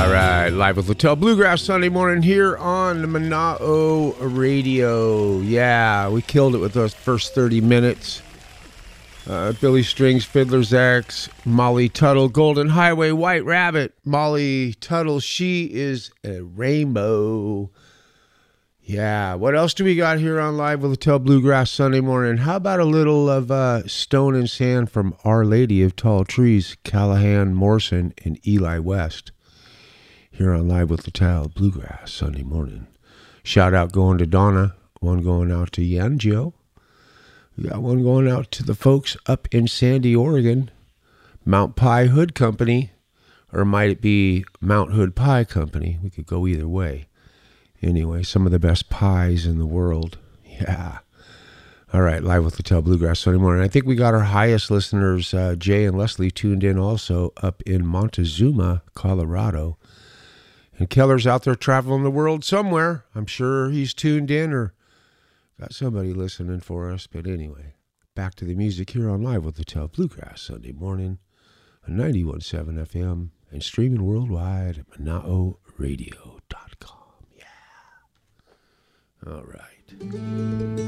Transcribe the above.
All right, live with Littell Bluegrass Sunday morning here on the Mana'o Radio. Yeah, we killed it with those first 30 minutes. Billy Strings, Fiddler's X, Molly Tuttle, Golden Highway, White Rabbit. Molly Tuttle, she is a rainbow. Yeah, what else do we got here on Live with Littell Bluegrass Sunday morning? How about a little of Stone and Sand from Our Lady of Tall Trees, Callahan Morrison, and Eli West. Here on Live with Littell Bluegrass Sunday morning. Shout out going to Donna, one going out to Yanjo. We got one going out to the folks up in Sandy, Oregon. Mount Pie Hood Company, or might it be Mount Hood Pie Company? We could go either way. Anyway, some of the best pies in the world. Yeah. All right, Live with Littell Bluegrass Sunday morning. I think we got our highest listeners, Jay and Leslie, tuned in also up in Montezuma, Colorado. And Keller's out there traveling the world somewhere. I'm sure he's tuned in or got somebody listening for us. But anyway, back to the music here on Live with Littell Bluegrass Sunday morning on 91.7 FM and streaming worldwide at ManaoRadio.com. Yeah. All right.